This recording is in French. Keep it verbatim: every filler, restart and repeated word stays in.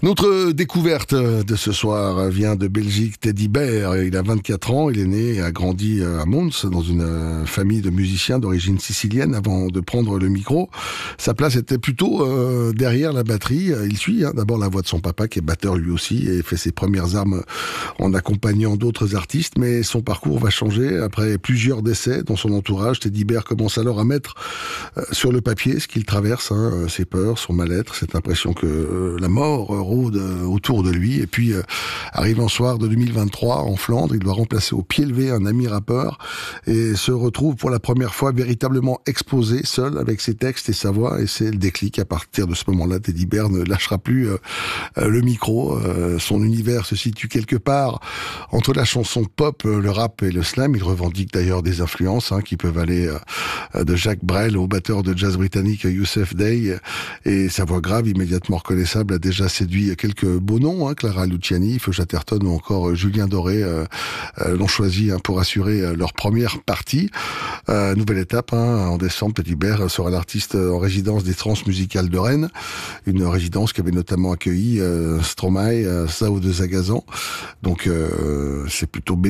Notre découverte de ce soir vient de Belgique, Teddy Bear. Il a vingt-quatre ans, il est né et a grandi à Mons, dans une famille de musiciens d'origine sicilienne avant de prendre le micro. Sa place était plutôt euh, derrière la batterie. Il suit hein, d'abord la voix de son papa qui est batteur lui aussi et fait ses premières armes en accompagnant d'autres artistes. Mais son parcours va changer après plusieurs décès dans son entourage. Teddy Bear commence alors à mettre euh, sur le papier ce qu'il traverse, hein, ses peurs, son mal-être, cette impression que euh, la mort rôde autour de lui. Et puis, euh, arrive un soir de deux mille vingt-trois, en Flandre, il doit remplacer au pied levé un ami rappeur et se retrouve pour la première fois véritablement exposé, seul, avec ses textes et sa voix. Et c'est le déclic. À partir de ce moment-là, Teddy Bear ne lâchera plus euh, euh, le micro. Euh, son univers se situe quelque part entre la chanson pop, le rap et le slam. Il revendique d'ailleurs des influences hein, qui peuvent aller euh, de Jacques Brel au batteur de jazz britannique Youssef Day. Et sa voix grave, immédiatement reconnaissable, a déjà séduit quelques beaux noms, hein, Clara Luciani, Feu Chatterton ou encore Julien Doré euh, euh, l'ont choisi hein, pour assurer euh, leur première partie. Euh, nouvelle étape, hein, en décembre, Teddy Bear sera l'artiste en résidence des Transmusicales de Rennes, une résidence qui avait notamment accueilli euh, Stromae, euh, Sao de Zagazan. Donc euh, c'est plutôt